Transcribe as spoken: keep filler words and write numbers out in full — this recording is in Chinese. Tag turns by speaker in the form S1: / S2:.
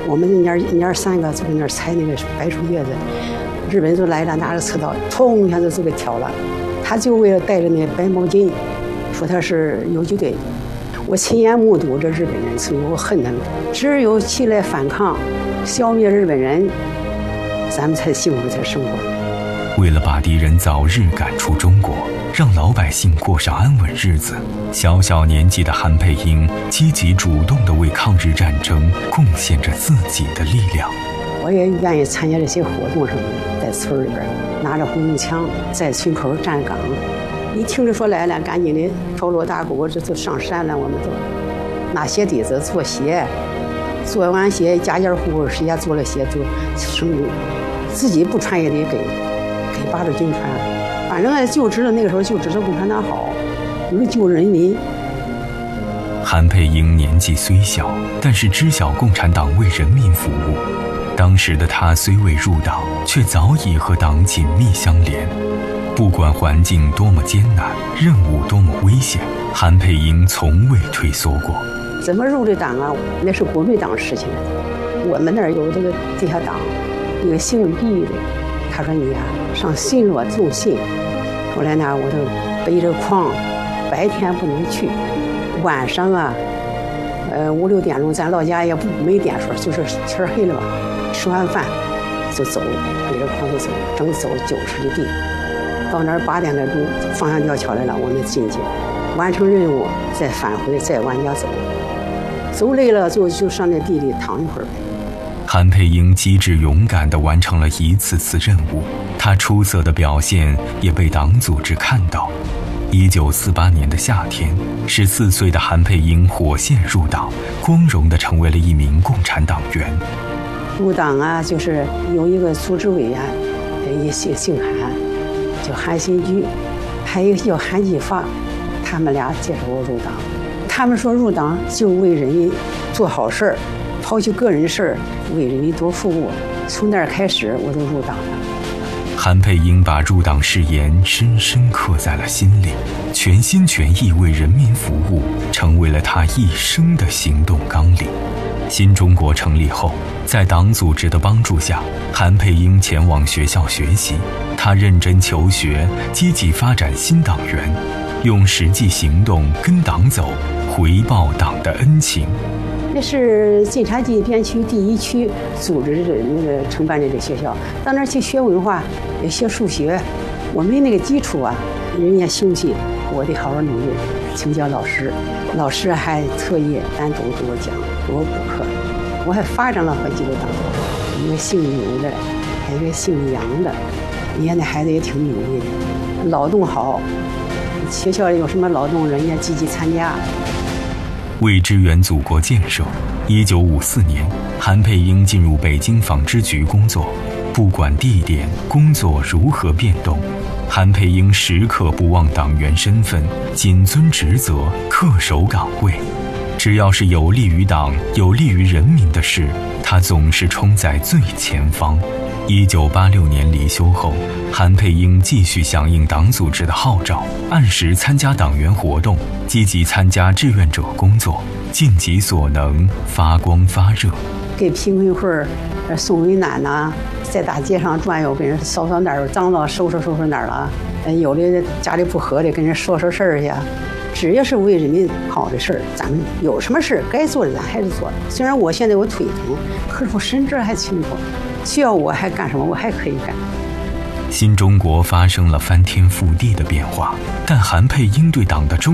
S1: 我们那年一年三个就在那儿采那个白树叶子，日本人就来了，拿着刺刀，冲一下就就给挑了。他就为了带着那白毛巾，说他是游击队。我亲眼目睹这日本人，所以我恨他们。只有起来反抗，消灭日本人，咱们才幸福才生活。
S2: 为了把敌人早日赶出中国，让老百姓过上安稳日子，小小年纪的韩佩英积极主动地为抗日战争贡献着自己的力量。
S1: 我也愿意参加这些活动什么的，在村里边拿着红缨枪，在村口站岗。一听着说来了，赶紧的敲锣打鼓，这就上山了。我们都拿鞋底子做鞋，做完鞋家家户户谁家做了鞋就什么，自己不穿也得给给八路军穿。反正就知道那个时候就知道共产党好，能救人民。
S2: 韩佩英年纪虽小，但是知晓共产党为人民服务。当时的她虽未入党，却早已和党紧密相连。不管环境多么艰难，任务多么危险，韩佩英从未退缩过。
S1: 怎么入的党啊？那是国民党的事情。我们那儿有这个地下党，一个姓毕的，他说你啊上信罗种信。后来呢，我就背着筐，白天不能去，晚上啊，呃五六点钟，咱老家也不没点数，就是天黑了吧，吃完饭就走，背着筐就走，整走九十里地。到那儿八点来钟，方向调敲来了，我们进去，完成任务，再返回，再往家走。走累了就就上那地里躺一会儿。
S2: 韩佩英机智勇敢地完成了一次次任务，她出色的表现也被党组织看到。一九四八年的夏天，十四岁的韩佩英火线入党，光荣地成为了一名共产党员。
S1: 入党啊，就是有一个组织委员，也姓姓韩。叫韩新居，还有一个叫韩继发，他们俩介绍我入党。他们说入党就为人民做好事儿，抛弃个人事儿，为人民多服务。从那儿开始，我就入党了。
S2: 韩佩英把入党誓言深深刻在了心里，全心全意为人民服务，成为了她一生的行动纲领。新中国成立后，在党组织的帮助下，韩佩英前往学校学习。她认真求学，积极发展新党员，用实际行动跟党走，回报党的恩情。
S1: 那是晋察冀边区第一区组织的那个承办的这个学校，到那儿去学文化，也学数学。我没那个基础啊，人家休息，我得好好努力，请教老师。老师还特意单独给我讲，给我补课。我还发展了好几个党，一个姓牛的，还有一个姓杨的。人家那孩子也挺努力的，劳动好，学校里有什么劳动，人家积极参加。
S2: 为支援祖国建设，一九五四年，韩佩英进入北京纺织局工作。不管地点、工作如何变动，韩佩英时刻不忘党员身份，谨遵职责，恪守岗位。只要是有利于党、有利于人民的事，他总是冲在最前方。一九八六年离休后，韩佩英继续响应党组织的号召，按时参加党员活动，积极参加志愿者工作，尽己所能，发光发热。
S1: 给贫困户送温暖呐，在大街上转悠，跟人扫扫哪儿脏了，收拾收拾哪儿了。有的家里不和的，跟人说说事儿去。只要是为人民好的事儿，咱们有什么事该做的咱还是做。虽然我现在我腿疼，可是我神志还清楚，需要我还干什么，我还可以干。
S2: 新中国发生了翻天覆地的变化，但韩佩英对党的忠